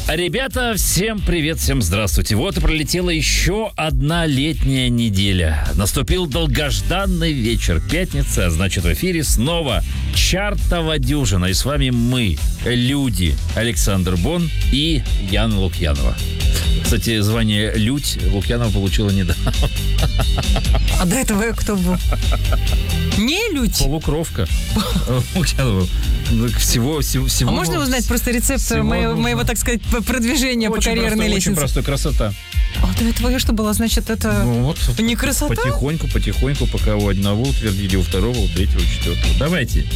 Ребята, всем привет, всем здравствуйте. Вот и пролетела еще одна летняя неделя. Наступил долгожданный вечер, пятница, а значит в эфире снова чартова дюжина. И с вами мы, люди, Александр Бон и Яна Лукьянова. Кстати, звание Людь Лукьянова получила недавно. А до этого кто был? Не Людь? Полукровка. Лукьянова. Всего. А можно узнать просто рецепт моего, так сказать, продвижения по карьерной лестнице? Очень простой, красота. А до этого что было? Значит, это не красота? Потихоньку, пока у одного утвердили, у второго, у третьего, у четвертого. Давайте.